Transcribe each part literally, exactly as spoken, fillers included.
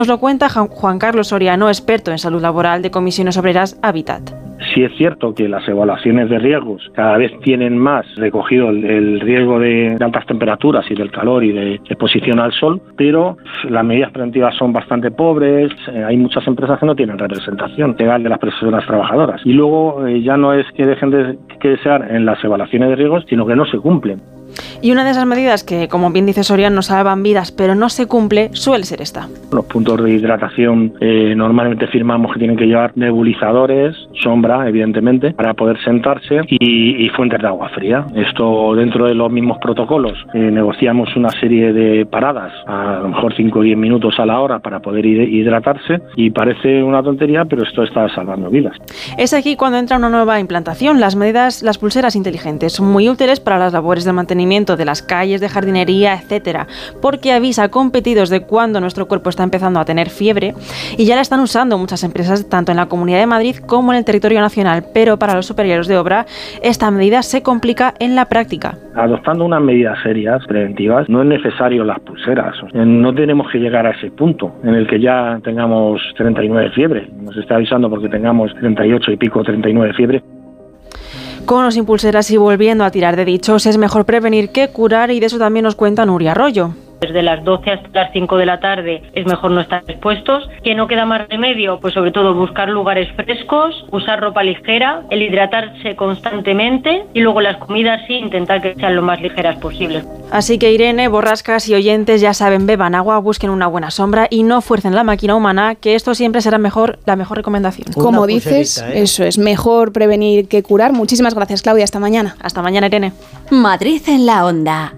Nos lo cuenta Juan Carlos Soriano, experto en salud laboral de Comisiones Obreras Habitat. Sí es cierto que las evaluaciones de riesgos cada vez tienen más recogido el, el riesgo de, de altas temperaturas y del calor y de exposición al sol, pero las medidas preventivas son bastante pobres, eh, hay muchas empresas que no tienen representación legal de las personas trabajadoras. Y luego eh, ya no es que dejen de que desear en las evaluaciones de riesgos, sino que no se cumplen. Y una de esas medidas que, como bien dice Soriano, salvan vidas, pero no se cumple, suele ser esta. Los puntos de hidratación eh, normalmente firmamos que tienen que llevar nebulizadores, sombra, evidentemente, para poder sentarse y, y fuentes de agua fría. Esto dentro de los mismos protocolos. Eh, negociamos una serie de paradas, a lo mejor cinco o diez minutos a la hora para poder hidratarse y parece una tontería, pero esto está salvando vidas. Es aquí cuando entra una nueva implantación. Las medidas, las pulseras inteligentes son muy útiles para las labores de mantenimiento de las calles, de jardinería, etcétera, porque avisa con pitidos de cuando nuestro cuerpo está empezando a tener fiebre y ya la están usando muchas empresas tanto en la Comunidad de Madrid como en el territorio nacional, pero para los supervisores de obra esta medida se complica en la práctica. Adoptando unas medidas serias, preventivas, no es necesario las pulseras, no tenemos que llegar a ese punto en el que ya tengamos treinta y nueve de fiebre, nos está avisando porque tengamos treinta y ocho y pico, treinta y nueve de fiebre. Con o sin pulseras y volviendo a tirar de dichos, es mejor prevenir que curar y de eso también nos cuenta Nuria Arroyo. Desde las doce hasta las cinco de la tarde es mejor no estar expuestos. Que no queda más remedio, pues sobre todo buscar lugares frescos, usar ropa ligera, el hidratarse constantemente y luego las comidas sí intentar que sean lo más ligeras posible. Así que Irene, borrascas y oyentes ya saben, beban agua, busquen una buena sombra y no fuercen la máquina humana, que esto siempre será mejor la mejor recomendación. Como dices, ¿eh? Eso es, mejor prevenir que curar. Muchísimas gracias, Claudia, hasta mañana. Hasta mañana, Irene. Madrid en la onda.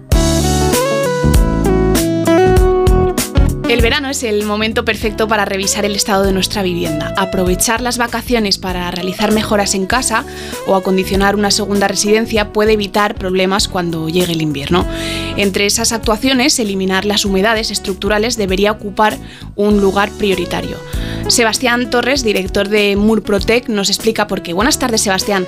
El verano es el momento perfecto para revisar el estado de nuestra vivienda, aprovechar las vacaciones para realizar mejoras en casa o acondicionar una segunda residencia puede evitar problemas cuando llegue el invierno. Entre esas actuaciones, eliminar las humedades estructurales debería ocupar un lugar prioritario. Sebastián Torres, director de Murprotec, nos explica por qué. Buenas tardes, Sebastián.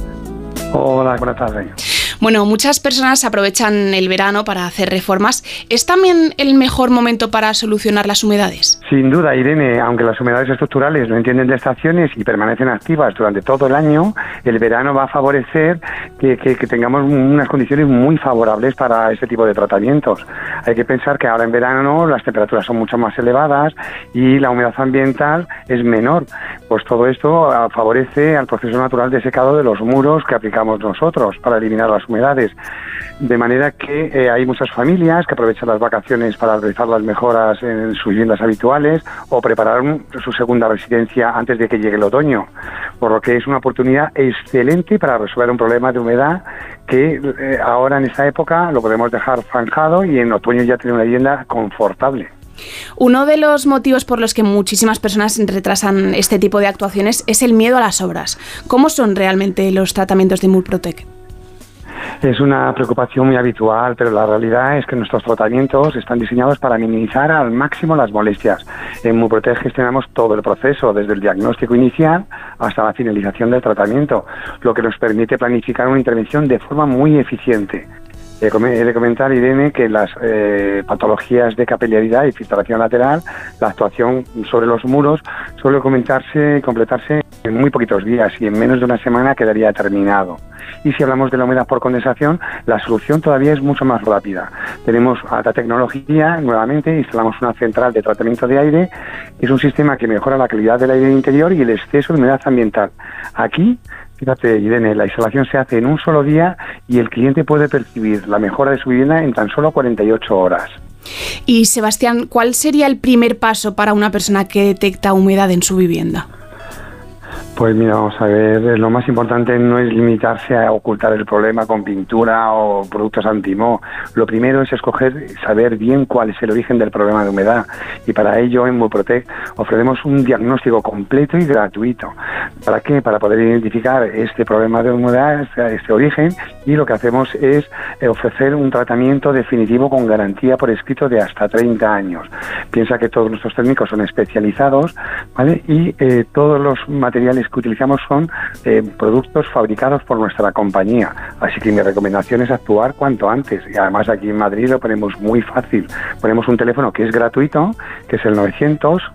Hola, buenas tardes. Bueno, muchas personas aprovechan el verano para hacer reformas. ¿Es también el mejor momento para solucionar las humedades? Sin duda, Irene, aunque las humedades estructurales no entienden de estaciones y permanecen activas durante todo el año, el verano va a favorecer que, que, que tengamos unas condiciones muy favorables para este tipo de tratamientos. Hay que pensar que ahora en verano las temperaturas son mucho más elevadas y la humedad ambiental es menor. Pues todo esto favorece al proceso natural de secado de los muros que aplicamos nosotros para eliminar las humedades, de manera que eh, hay muchas familias que aprovechan las vacaciones para realizar las mejoras en sus viviendas habituales o preparar un, su segunda residencia antes de que llegue el otoño, por lo que es una oportunidad excelente para resolver un problema de humedad que eh, ahora en esta época lo podemos dejar zanjado y en otoño ya tener una vivienda confortable. Uno de los motivos por los que muchísimas personas retrasan este tipo de actuaciones es el miedo a las obras. ¿Cómo son realmente los tratamientos de Murprotec? Es una preocupación muy habitual, pero la realidad es que nuestros tratamientos están diseñados para minimizar al máximo las molestias. En Murprotec gestionamos todo el proceso, desde el diagnóstico inicial hasta la finalización del tratamiento, lo que nos permite planificar una intervención de forma muy eficiente. He de comentar, Irene, que las eh, patologías de capilaridad y filtración lateral, la actuación sobre los muros suele comentarse, completarse en muy poquitos días y en menos de una semana quedaría terminado. Y si hablamos de la humedad por condensación, la solución todavía es mucho más rápida. Tenemos alta tecnología, nuevamente instalamos una central de tratamiento de aire, es un sistema que mejora la calidad del aire interior y el exceso de humedad ambiental. Aquí, fíjate, Irene, la instalación se hace en un solo día y el cliente puede percibir la mejora de su vivienda en tan solo cuarenta y ocho horas. Y Sebastián, ¿cuál sería el primer paso para una persona que detecta humedad en su vivienda? Pues mira, vamos a ver, lo más importante no es limitarse a ocultar el problema con pintura o productos antimoho. Lo primero es escoger, saber bien cuál es el origen del problema de humedad. Y para ello en Murprotec ofrecemos un diagnóstico completo y gratuito. ¿Para qué? Para poder identificar este problema de humedad, este, este origen, y lo que hacemos es ofrecer un tratamiento definitivo con garantía por escrito de hasta treinta años. Piensa que todos nuestros técnicos son especializados, ¿vale? Y eh, todos los materiales que utilizamos son eh, productos fabricados por nuestra compañía. Así que mi recomendación es actuar cuanto antes. Y además aquí en Madrid lo ponemos muy fácil. Ponemos un teléfono que es gratuito, que es el novecientos